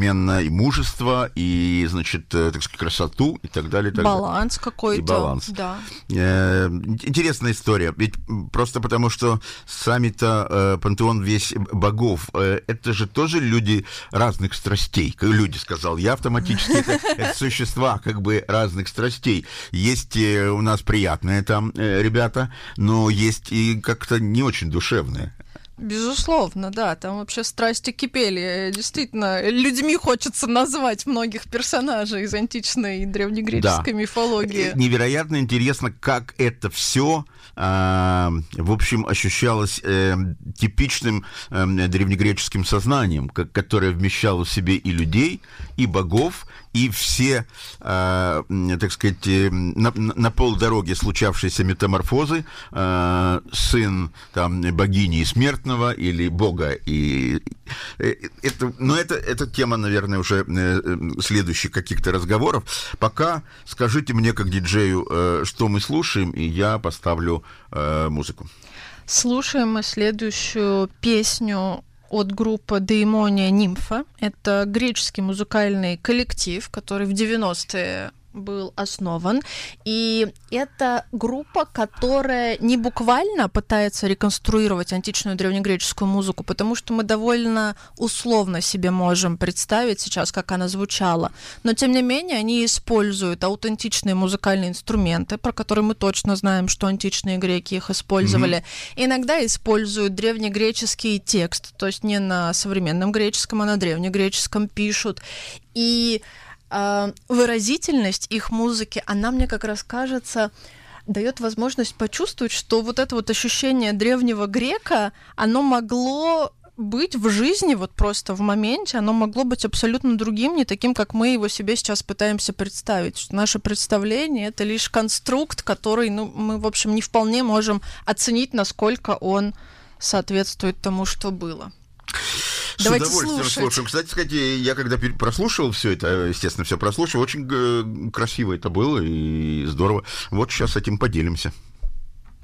одновременно и мужество, и, значит, так сказать, красоту, и так далее. Баланс какой-то. И баланс. Да. Интересная история. Ведь просто потому, что сами-то пантеон весь богов, это же тоже люди разных страстей. Люди, сказал я автоматически, это существа как бы разных страстей. Есть у нас приятные там ребята, но есть и как-то не очень душевные. Безусловно, да, там вообще страсти кипели. Действительно, людьми хочется назвать многих персонажей из античной и древнегреческой мифологии. Невероятно интересно, как это все, в общем, ощущалось типичным древнегреческим сознанием, которое вмещало в себе и людей, и богов, и все, так сказать, на полдороги случавшиеся метаморфозы, сын там, богини и смертного, или бога. Это тема, наверное, уже следующих каких-то разговоров. Пока скажите мне, как диджею, что мы слушаем, и я поставлю музыку. Слушаем мы следующую песню от группы Daemonia Nympha. Это греческий музыкальный коллектив, который в 90-е был основан. И это группа, которая не буквально пытается реконструировать античную древнегреческую музыку, потому что мы довольно условно себе можем представить сейчас, как она звучала. Но, тем не менее, они используют аутентичные музыкальные инструменты, про которые мы точно знаем, что античные греки их использовали. Иногда используют древнегреческий текст, то есть не на современном греческом, а на древнегреческом пишут. И выразительность их музыки, она, мне как раз кажется, дает возможность почувствовать, что вот это вот ощущение древнего грека, оно могло быть в жизни, вот просто в моменте, оно могло быть абсолютно другим, не таким, как мы его себе сейчас пытаемся представить. Что наше представление — это лишь конструкт, который, мы, в общем, не вполне можем оценить, насколько он соответствует тому, что было. Давайте с удовольствием слушаем. Кстати, я когда прослушивал все это, естественно, все прослушал, очень красиво это было и здорово. Вот сейчас этим поделимся.